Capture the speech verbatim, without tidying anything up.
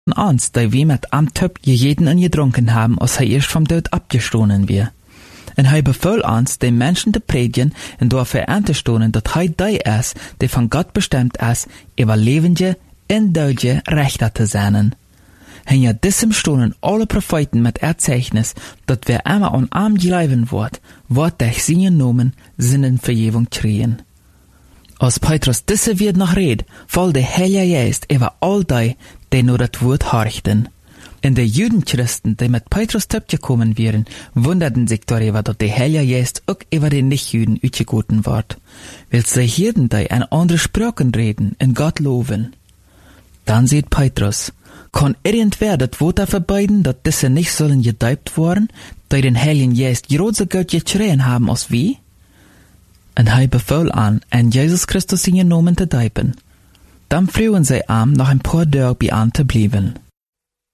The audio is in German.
ans, die wir mit am Töp jeden und gedrunken haben, als er erst vom Tod abgestohlen wir. Und er befahl uns, den Menschen zu predigen und dafür anzustohlen, dass er der ist, der von Gott bestimmt ist, über lebende und döde Rechter zu sein. Und ja diesem stohlen alle Propheten mit Erzeichnis, dass wer einmal an arm geleiben wird, wird durch seinen Namen Sinnen Vergebung kriegen. Als Petrus diese wird noch red, voll der Heilige Geist über all die, die nur das Wort horchten. Und die Judenchristen, die mit Petrus gekommen wären, wunderten sich darüber, dass der Heilige Geist auch über den Nichtjuden ausgegoten wird, weil sie hierden die an andere Sprachen reden und Gott loben. Dann sieht Petrus, kann irgendwer das Wort verbeiden, dass diese nicht sollen gedeibt worden, die den Heiligen Geist gerade so gut geschrien haben als wie? Und er befahl an, an Jesus Christus in Namen zu deiben. Dann flohen sie an, noch ein paar Tage bei an zu bleiben.